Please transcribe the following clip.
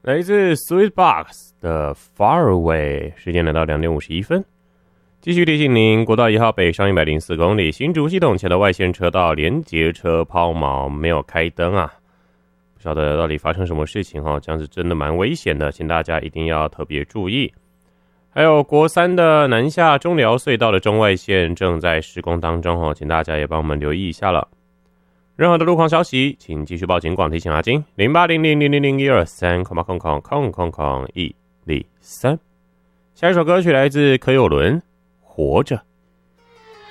来自 Sweetbox 的 Far Away， 时间来到2点51分。继续提醒您，国道1号北上104公里，新竹系统前的外线车道连结车抛锚，没有开灯啊，不晓得到底发生什么事情这样子真的蛮危险的，请大家一定要特别注意。还有国3的南下中寮隧道的中外线正在施工当中请大家也帮我们留意一下了。任何的路况消息，请继续报警广提醒阿金0800000123，08000000103。下一首歌曲来自柯有伦，《活着》。